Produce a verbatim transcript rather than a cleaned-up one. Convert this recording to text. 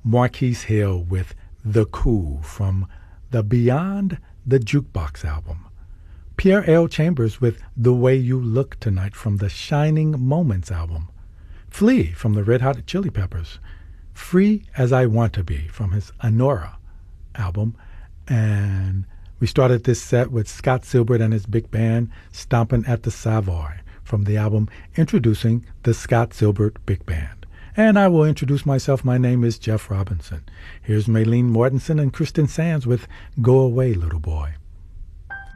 Marquise Hill with The Cool from the Beyond the Jukebox album. Pierre L. Chambers with The Way You Look Tonight from the Shining Moments album. Flea from the Red Hot Chili Peppers. Free as I Want to Be from his Anora album. And we started this set with Scott Silbert and his big band Stompin' at the Savoy from the album Introducing the Scott Silbert Big Band. And I will introduce myself. My name is Jeff Robinson. Here's Maylene Mortensen and Kristen Sands with Go Away, Little Boy.